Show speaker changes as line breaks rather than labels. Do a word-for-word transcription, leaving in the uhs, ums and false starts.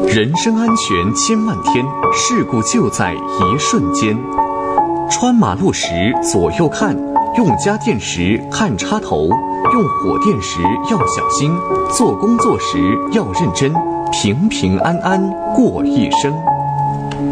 人身安全千万天，事故就在一瞬间。穿马路时左右看，用家电时看插头，用火电时要小心，做工作时要认真，平平安安过一生。